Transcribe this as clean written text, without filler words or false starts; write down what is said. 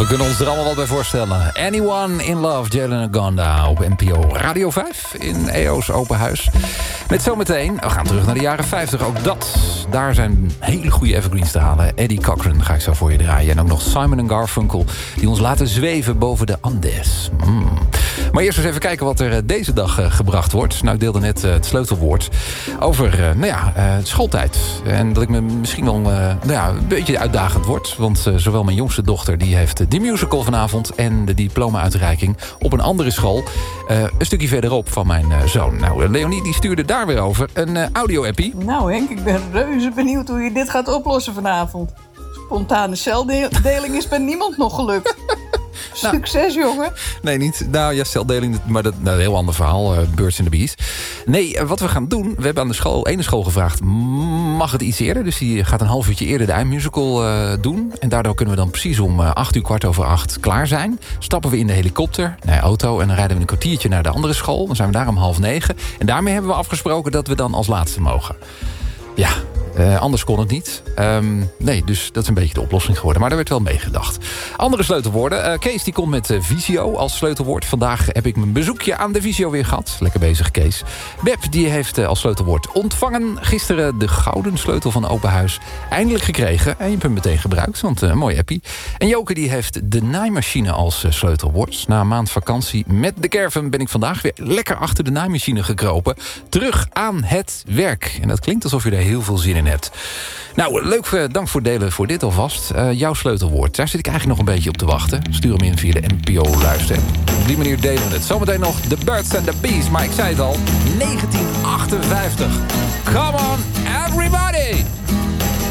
we kunnen ons er allemaal wat bij voorstellen. Anyone in Love, Jalen Ngonda op NPO Radio 5 in EO's Open Huis. Met zometeen, we gaan terug naar de jaren 50. Ook daar zijn hele goede evergreens te halen. Eddie Cochran ga ik zo voor je draaien. En ook nog Simon & Garfunkel, die ons laten zweven boven de Andes. Maar eerst eens even kijken wat er deze dag gebracht wordt. Nou, ik deelde net het sleutelwoord over schooltijd. En dat ik me misschien wel een beetje uitdagend word. Want zowel mijn jongste dochter, die heeft die musical vanavond en de diploma-uitreiking op een andere school. Een stukje verderop van mijn zoon. Nou, Leonie die stuurde daar weer over een audio-appie. Nou Henk, ik ben reuze benieuwd hoe je dit gaat oplossen vanavond. Spontane celdeling is bij niemand nog gelukt. Succes, jongen. Nee, niet. Nou ja, celdeling, maar dat is een heel ander verhaal. Birds in the Bees. Nee, wat we gaan doen... We hebben aan de ene school gevraagd... mag het iets eerder? Dus die gaat een half uurtje eerder de eindmusical doen. En daardoor kunnen we dan precies om 8:15 klaar zijn. Stappen we in de helikopter, naar de auto... en dan rijden we een kwartiertje naar de andere school. Dan zijn we daar om 8:30. En daarmee hebben we afgesproken dat we dan als laatste mogen. Ja, anders kon het niet. Nee, dus dat is een beetje de oplossing geworden. Maar daar werd wel meegedacht. Andere sleutelwoorden. Kees die komt met Visio als sleutelwoord. Vandaag heb ik mijn bezoekje aan de Visio weer gehad. Lekker bezig, Kees. Beb die heeft als sleutelwoord ontvangen. Gisteren de gouden sleutel van Open Huis eindelijk gekregen. En je hebt hem meteen gebruikt, want een mooi appie. En Joke die heeft de naaimachine als sleutelwoord. Na een maand vakantie met de caravan ben ik vandaag weer lekker achter de naaimachine gekropen. Terug aan het werk. En dat klinkt alsof je er heel veel zin in hebt. Nou, leuk, dank voor het delen voor dit alvast. Jouw sleutelwoord, daar zit ik eigenlijk nog een beetje op te wachten. Stuur hem in via de NPO-luister. Op die manier delen we het. Zometeen nog The Birds and the Bees, maar ik zei het al, 1958. Come on, everybody!